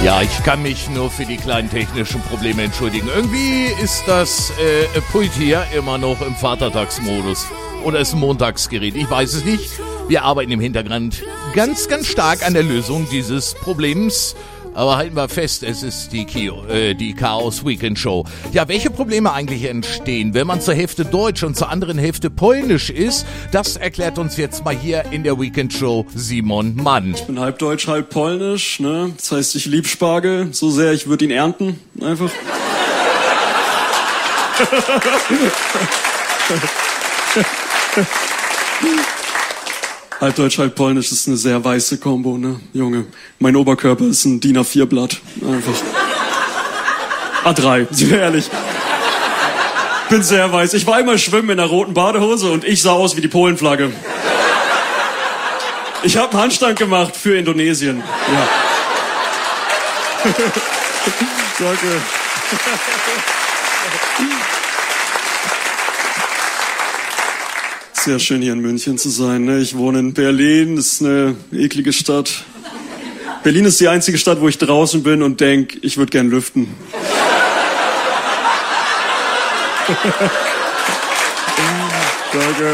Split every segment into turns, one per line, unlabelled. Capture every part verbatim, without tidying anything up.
Ja, ich kann mich nur für die kleinen technischen Probleme entschuldigen. Irgendwie ist das äh, Pult hier immer noch im Vatertagsmodus. Oder ist ein Montagsgerät, ich weiß es nicht. Wir arbeiten im Hintergrund ganz, ganz stark an der Lösung dieses Problems. Aber halten wir fest, es ist die, Kio, äh, die Chaos Weekend Show. Ja, welche Probleme eigentlich entstehen, wenn man zur Hälfte Deutsch und zur anderen Hälfte Polnisch ist, das erklärt uns jetzt mal hier in der Weekend Show Simon Mann.
Ich bin halb Deutsch, halb Polnisch, ne? Das heißt, ich lieb Spargel so sehr, ich würde ihn ernten, einfach. Halb Deutsch, halb Polnisch ist eine sehr weiße Kombo, ne, Junge. Mein Oberkörper ist ein D I N A vier Blatt, einfach. A drei, sind wir ehrlich. Bin sehr weiß. Ich war einmal schwimmen in einer roten Badehose und ich sah aus wie die Polenflagge. Ich habe einen Handstand gemacht für Indonesien. Ja. Danke. Sehr schön hier in München zu sein, ne? Ich wohne in Berlin, das ist eine eklige Stadt. Berlin ist die einzige Stadt, wo ich draußen bin und denk, ich würde gern lüften. Danke.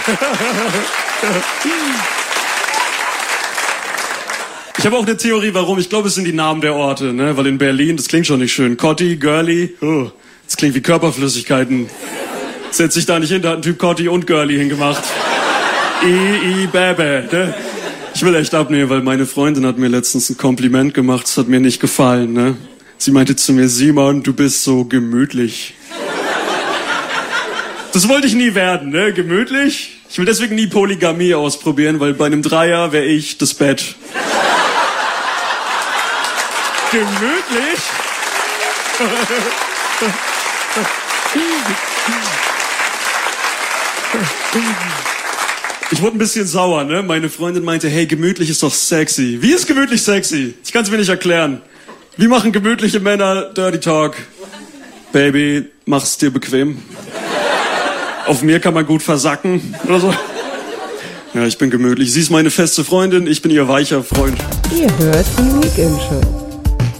Ich habe auch eine Theorie, warum. Ich glaube, es sind die Namen der Orte, ne? Weil in Berlin, das klingt schon nicht schön. Cotti, Girly, oh, das klingt wie Körperflüssigkeiten. Setz dich da nicht hin, da hat ein Typ Cotti und Girly hingemacht. I, I, Bäbä, ne? Ich will echt abnehmen, weil meine Freundin hat mir letztens ein Kompliment gemacht, das hat mir nicht gefallen, ne? Sie meinte zu mir, Simon, du bist so gemütlich. Das wollte ich nie werden, ne? Gemütlich? Ich will deswegen nie Polygamie ausprobieren, weil bei einem Dreier wäre ich das Bett. Gemütlich? Ich wurde ein bisschen sauer, ne? Meine Freundin meinte, hey, gemütlich ist doch sexy. Wie ist gemütlich sexy? Ich kann es mir nicht erklären. Wie machen gemütliche Männer Dirty Talk? Baby, mach's dir bequem. Auf mir kann man gut versacken oder so. Ja, ich bin gemütlich. Sie ist meine feste Freundin, ich bin ihr weicher Freund.
Ihr hört die Weekend Show.